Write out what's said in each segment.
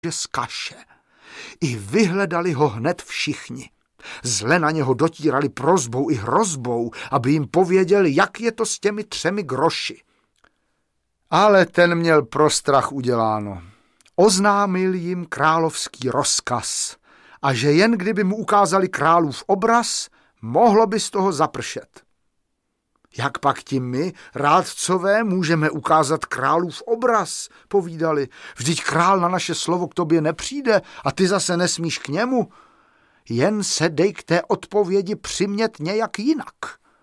z kaše. I vyhledali ho hned všichni. Zle na něho dotírali prosbou i hrozbou, aby jim pověděl, jak je to s těmi 3 groši. Ale ten měl pro strach uděláno. Oznámil jim královský rozkaz a že jen kdyby mu ukázali králův obraz, mohlo by z toho zapršet. Jak pak ti my, rádcové, můžeme ukázat králův obraz, povídali. Vždyť král na naše slovo k tobě nepřijde a ty zase nesmíš k němu. Jen se dej k té odpovědi přimět nějak jinak.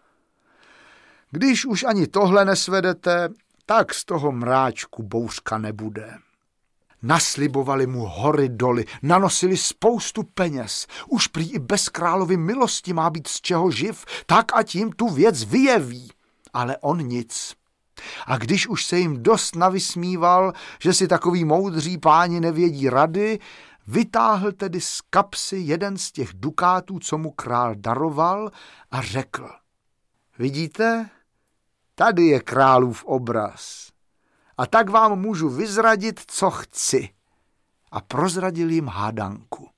Když už ani tohle nesvedete, tak z toho mráčku bouřka nebude. Naslibovali mu hory doly, nanosili spoustu peněz. Už prý i bez královy milosti má být z čeho živ, tak ať jim tu věc vyjeví. Ale on nic. A když už se jim dost navysmíval, že si takoví moudří páni nevědí rady, vytáhl tedy z kapsy jeden z těch dukátů, co mu král daroval, a řekl: vidíte, tady je králův obraz. A tak vám můžu vyzradit, co chci. A prozradil jim hádanku.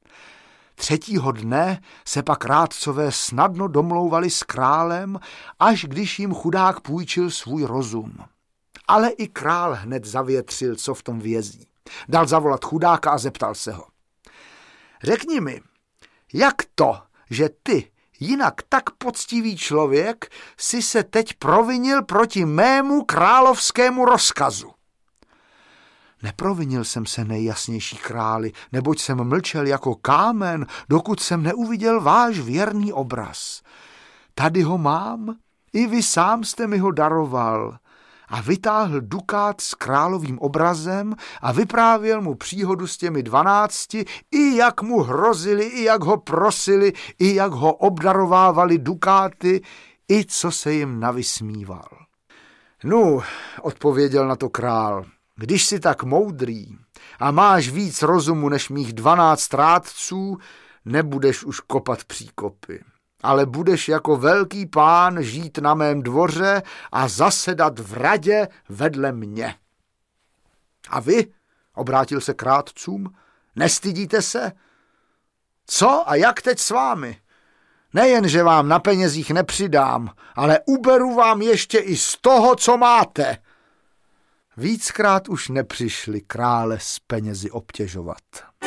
3. dne se pak rádcové snadno domlouvali s králem, až když jim chudák půjčil svůj rozum. Ale i král hned zavětřil, co v tom vězí. Dal zavolat chudáka a zeptal se ho: řekni mi, jak to, že ty, jinak tak poctivý člověk, si se teď provinil proti mému královskému rozkazu? Neprovinil jsem se, nejjasnější králi, neboť jsem mlčel jako kámen, dokud jsem neuviděl váš věrný obraz. Tady ho mám, i vy sám jste mi ho daroval. A vytáhl dukát s královým obrazem a vyprávěl mu příhodu s těmi 12, i jak mu hrozili, i jak ho prosili, i jak ho obdarovávali dukáty, i co se jim navysmíval. No, odpověděl na to král, když jsi tak moudrý a máš víc rozumu než mých 12 rádců, nebudeš už kopat příkopy. Ale budeš jako velký pán žít na mém dvoře a zasedat v radě vedle mě. A vy, obrátil se k rádcům, nestydíte se? Co a jak teď s vámi? Nejen, že vám na penězích nepřidám, ale uberu vám ještě i z toho, co máte. Víckrát už nepřišli krále s penězi obtěžovat.